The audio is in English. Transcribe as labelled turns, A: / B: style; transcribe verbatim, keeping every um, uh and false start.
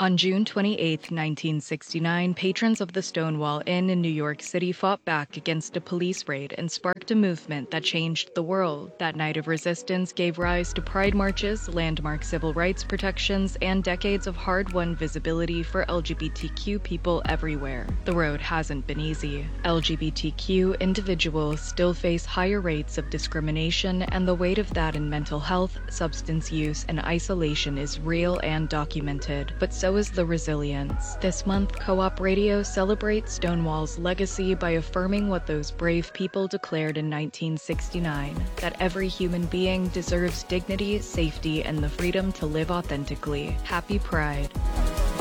A: On June twenty-eighth, nineteen sixty-nine, patrons of the Stonewall Inn in New York City fought back against a police raid and sparked a movement that changed the world. That night of resistance gave rise to pride marches, landmark civil rights protections, and decades of hard-won visibility for L G B T Q people everywhere. The road hasn't been easy. L G B T Q individuals still face higher rates of discrimination, and the weight of that in mental health, substance use, and isolation is real and documented. But so is the resilience. This month, Co-op Radio celebrates Stonewall's legacy by affirming what those brave people declared in nineteen sixty-nine, that every human being deserves dignity, safety, and the freedom to live authentically. Happy Pride.